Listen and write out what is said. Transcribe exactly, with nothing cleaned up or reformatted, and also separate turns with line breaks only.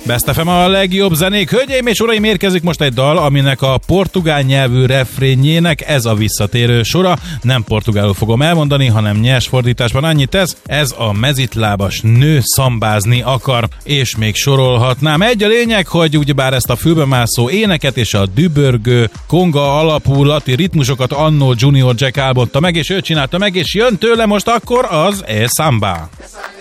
Best ef em a legjobb zenék. Hölgyeim és uraim, érkezik most egy dal, aminek a portugál nyelvű refrénjének ez a visszatérő sora. Nem portugálul fogom elmondani, hanem nyers fordításban annyit tesz. Ez a mezitlábas nő szambázni akar, és még sorolhatnám. Egy a lényeg, hogy ugyebár ezt a fülbemászó éneket és a dübörgő konga alapú lati ritmusokat annó Junior Jack álmodta meg, és ő csinálta meg, és jön tőle most akkor az e samba.